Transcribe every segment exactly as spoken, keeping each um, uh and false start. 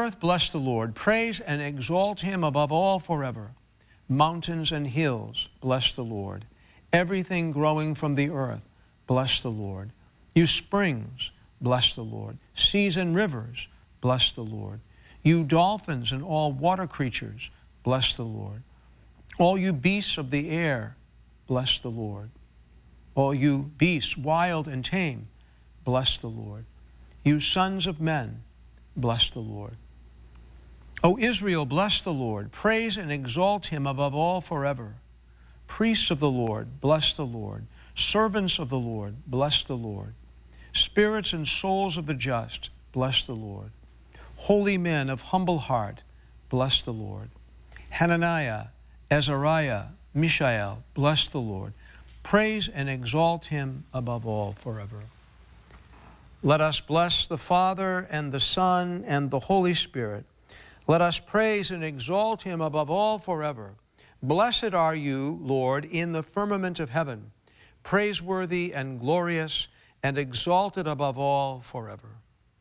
earth, bless the Lord. Praise and exalt him above all forever. Mountains and hills, bless the Lord. Everything growing from the earth, bless the Lord. You springs, bless the Lord. Seas and rivers, bless the Lord. You dolphins and all water creatures, bless the Lord. All you beasts of the air, bless the Lord. All you beasts, wild and tame, bless the Lord. You sons of men, bless the Lord. O Israel, bless the Lord. Praise and exalt him above all forever. Priests of the Lord, bless the Lord. Servants of the Lord, bless the Lord. Spirits and souls of the just, bless the Lord. Holy men of humble heart, bless the Lord. Hananiah, Azariah, Mishael, bless the Lord. Praise and exalt him above all forever. Let us bless the Father and the Son and the Holy Spirit. Let us praise and exalt him above all forever. Blessed are you, Lord, in the firmament of heaven, praiseworthy and glorious and exalted above all forever.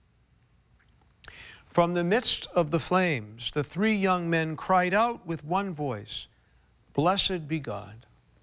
From the midst of the flames, the three young men cried out with one voice, Blessed be God.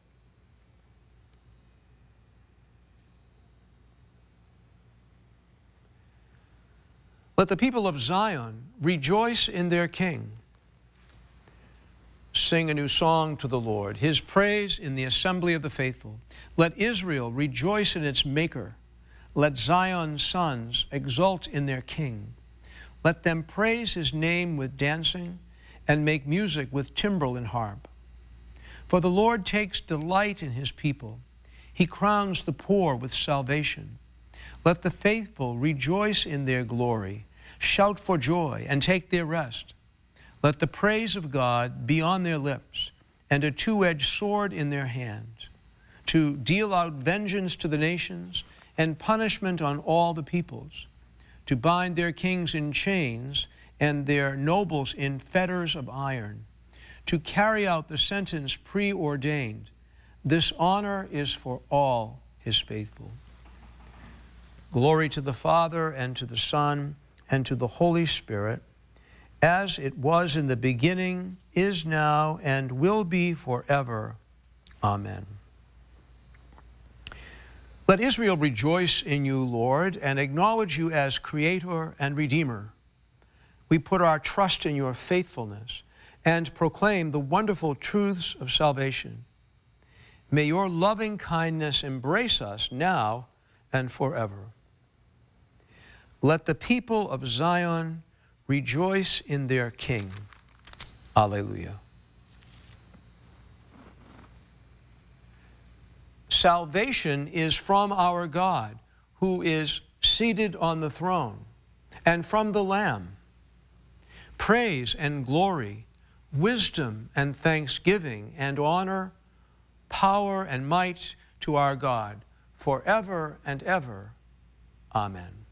Let the people of Zion rejoice in their King. Sing a new song to the Lord, his praise in the assembly of the faithful. Let Israel rejoice in its Maker. Let Zion's sons exult in their King. Let them praise his name with dancing and make music with timbrel and harp. For the Lord takes delight in his people. He crowns the poor with salvation. Let the faithful rejoice in their glory, shout for joy, and take their rest. Let the praise of God be on their lips, and a two-edged sword in their hands, to deal out vengeance to the nations and punishment on all the peoples, to bind their kings in chains and their nobles in fetters of iron, to carry out the sentence preordained. This honor is for all his faithful. Glory to the Father, and to the Son, and to the Holy Spirit, as it was in the beginning, is now, and will be forever. Amen. Let Israel rejoice in you, Lord, and acknowledge you as Creator and Redeemer. We put our trust in your faithfulness and proclaim the wonderful truths of salvation. May your loving kindness embrace us now and forever. Let the people of Zion rejoice in their King. Alleluia. Salvation is from our God, who is seated on the throne, and from the Lamb. Praise and glory, wisdom and thanksgiving and honor, power and might to our God, forever and ever. Amen.